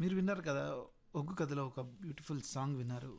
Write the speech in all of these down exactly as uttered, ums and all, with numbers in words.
మీరు విన్నారు కదా! 'ఒగ్గు కథలో' ఒక బ్యూటిఫుల్ సాంగ్ విన్నారు.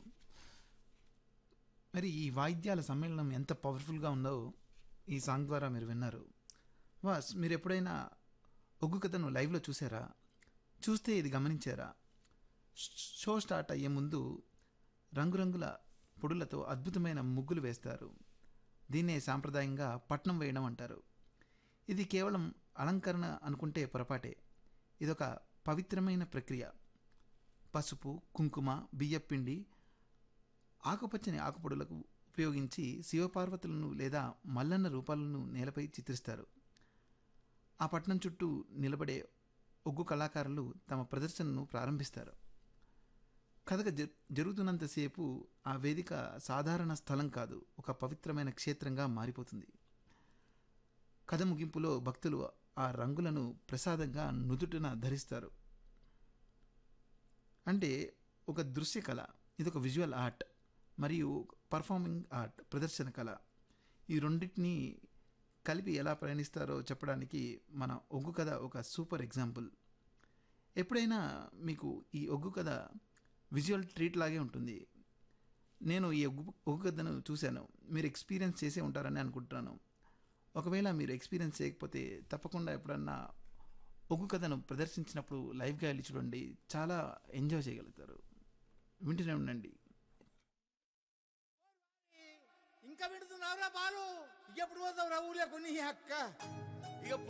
మరి ఈ వాయిద్యాల సమ్మేళనం ఎంత పవర్‌ఫుల్‌గా ఉందో ఈ సాంగ్ ద్వారా మీరు విన్నారు. బాస్ మీరెప్పుడైనా 'ఒగ్గు కథను' లైవ్‌లో చూసారా? చూస్తే ఇది గమనించారా? షో స్టార్ట్ అయ్యే ముందు రంగురంగుల పొడులతో అద్భుతమైన ముగ్గులు వేస్తారు. దీన్నే సాంప్రదాయంగా పట్నం వేయడం అంటారు. ఇది కేవలం అలంకరణ అనుకుంటే పొరపాటే. ఇదొక పవిత్రమైన ప్రక్రియ. పసుపు, కుంకుమ, బియ్యపిండి, ఆకుపచ్చని ఆకుపొడులకు ఉపయోగించి శివపార్వతులను లేదా మల్లన్న రూపాలను నేలపై చిత్రిస్తారు. ఆ పట్నం చుట్టూ నిలబడే ఒగ్గు కళాకారులు తమ ప్రదర్శనను ప్రారంభిస్తారు. కథ జరుగుతున్నంతసేపు ఆ వేదిక సాధారణ స్థలం కాదు, ఒక పవిత్రమైన క్షేత్రంగా మారిపోతుంది. కథ ముగింపులో భక్తులు ఆ రంగులను ప్రసాదంగా నుదుటిన ధరిస్తారు. అంటే ఒక దృశ్య కళ, ఇదొక విజువల్ ఆర్ట్ మరియు పర్ఫార్మింగ్ ఆర్ట్, ప్రదర్శన కళ. ఈ రెండింటినీ కలిపి ఎలా ప్రయాణిస్తారో చెప్పడానికి మన ఒగ్గు కథ ఒక సూపర్ ఎగ్జాంపుల్. ఎప్పుడైనా మీకు ఈ ఒగ్గు కథ విజువల్ ట్రీట్ లాగే ఉంటుంది. నేను ఈ ఒగ్గు ఒగ్గు కథను చూశాను, మీరు ఎక్స్పీరియన్స్ చేసే ఉంటారని అనుకుంటున్నాను. ఒకవేళ మీరు ఎక్స్పీరియన్స్ చేయకపోతే తప్పకుండా ఎప్పుడన్నా ఒగ్గు కథను ప్రదర్శించినప్పుడు లైవ్గా వెళ్ళి చూడండి, చాలా ఎంజాయ్ చేయగలుగుతారు. వింటూనే ఉండండి. ఇంకా వింటున్నావురా బాలు? ఎప్పుడు పోతావు రా ఊళ్ళో కొన్ని అక్క? ఇక